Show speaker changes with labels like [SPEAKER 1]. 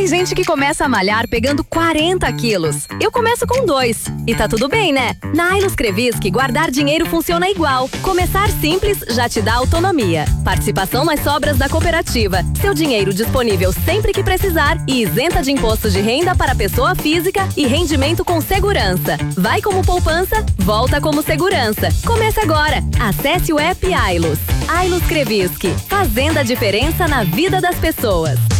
[SPEAKER 1] Tem gente que começa a malhar pegando 40 quilos. Eu começo com 2. E tá tudo bem, né? Na Ailus Crevisc, guardar dinheiro funciona igual. Começar simples já te dá autonomia. Participação nas sobras da cooperativa. Seu dinheiro disponível sempre que precisar e isenta de imposto de renda para pessoa física e rendimento com segurança. Vai como poupança, volta como segurança. Comece agora. Acesse o app Ailus. Ailus Crevisc, fazendo a diferença na vida das pessoas.